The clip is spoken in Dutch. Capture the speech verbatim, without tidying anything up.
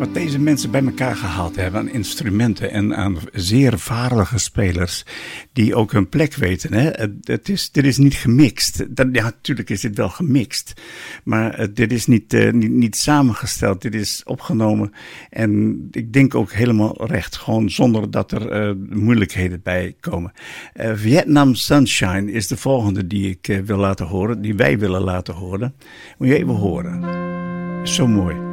Wat deze mensen bij elkaar gehaald hebben aan instrumenten en aan zeer vaardige spelers die ook hun plek weten. Hè? Het is, dit is niet gemixt. Dat, ja, natuurlijk is dit wel gemixt. Maar uh, dit is niet, uh, niet, niet samengesteld. Dit is opgenomen. En ik denk ook helemaal recht. Gewoon zonder dat er uh, moeilijkheden bij komen. Uh, Vietnam Sunshine is de volgende die ik uh, wil laten horen. Die wij willen laten horen. Moet je even horen. Is zo mooi.